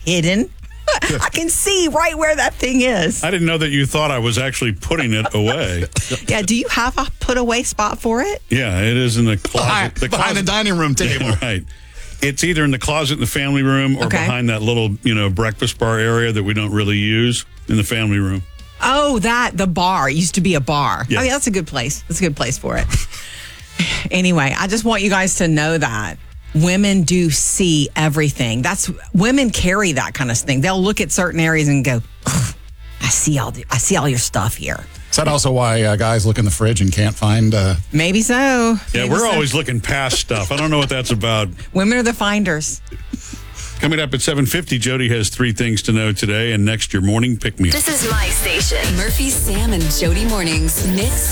hidden. I can see right where that thing is. I didn't know that you thought I was actually putting it away. Yeah, do you have a put away spot for it? Yeah, it is in the closet. Behind the dining room table. Yeah, right. It's either in the closet in the family room or behind that little, breakfast bar area that we don't really use in the family room. Oh, the bar. It used to be a bar. Yeah. I mean, that's a good place. That's a good place for it. Anyway, I just want you guys to know that women do see everything. Women carry that kind of thing. They'll look at certain areas and go, I see all your stuff here. Is that also why guys look in the fridge and can't find... Maybe so. Yeah, Maybe we're so. always looking past stuff. I don't know what that's about. Women are the finders. Coming up at 7:50, Jody has 3 things to know today, and next, your morning pick-me-up. This is my station. Murphy, Sam, and Jody Mornings. Mix